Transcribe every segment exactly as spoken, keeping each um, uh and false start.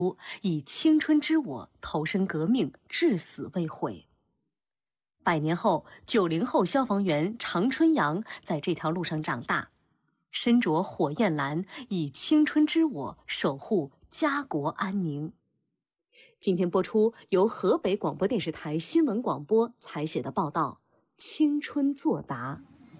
以青春之我投身革命，至死未悔。百年后，九零后消防员常春阳在这条路上长大，身着火焰蓝，以青春之我守护家国安宁。今天播出由河北广播电视台新闻广播采写的报道《青春作答》。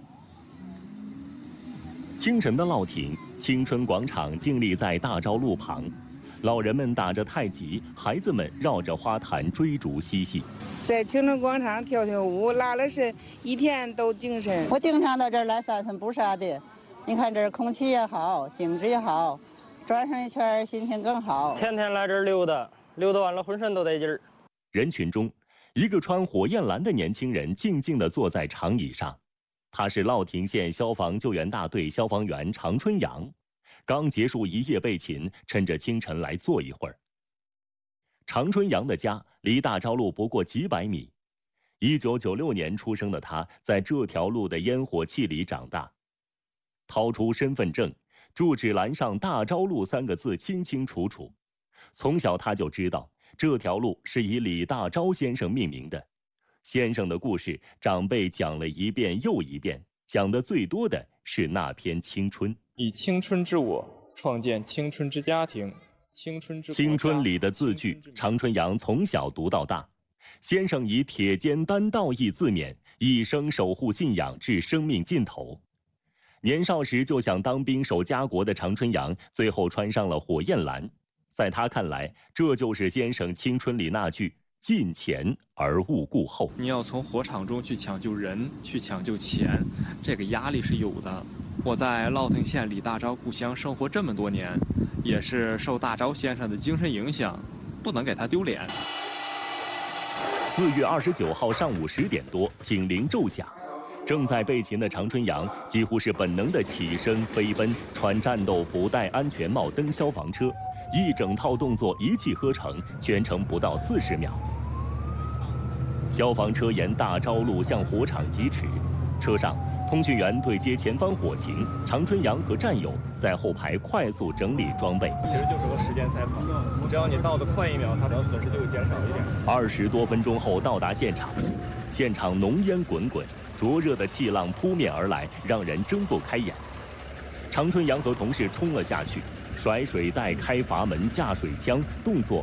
清晨的乐亭，青春广场静立在大昭路旁，老人们打着太极，孩子们绕着花坛追逐嬉戏。 在青春广场跳跳舞，拉了伸，一天都精神。 我经常到这儿来散散步啥的，你看这儿空气也好，景致也好，转上一圈心情更好。 天天来这儿溜达，溜达完了浑身都得劲儿。 人群中，一个穿火焰蓝的年轻人静静地坐在长椅上，他是乐亭县消防救援大队消防员常春阳，刚结束一夜备勤，趁着清晨来坐一会儿。常春阳的家离大昭路不过几百米，一九九六年出生的他，在这条路的烟火气里长大。掏出身份证，住址栏上大昭路三个字清清楚楚。从小他就知道这条路是以李大钊先生命名的。先生的故事，长辈讲了一遍又一遍，讲的最多的是那篇青春。 以青春之我创建青春之家庭，青春之青春里的字句，常春阳从小读到大。先生以铁肩担道义自勉，一生守护信仰至生命尽头。年少时就想当兵守家国的常春阳，最后穿上了火焰蓝。在他看来，这就是先生青春里那句尽前而勿顾后。 你要从火场中去抢救人，去抢救钱，这个压力是有的。我在乐亭县李大钊故乡生活这么多年，也是受大钊先生的精神影响，不能给他丢脸。 四月二十九号上午十点多，警铃骤响，正在备勤的常春阳几乎是本能的起身飞奔，穿战斗服、戴安全帽登消防车，一整套动作一气呵成，全程不到四十秒。消防车沿大昭路向火场疾驰，车上通讯员对接前方火情，常春阳和战友在后排快速整理装备。 其实就是个时间赛跑，只要你到的快一秒，他的损失就会减少一点。 二十多分钟后到达现场，现场浓烟滚滚，灼热的气浪扑面而来，让人睁不开眼。常春阳和同事冲了下去，甩水袋、开阀门、架水枪，动作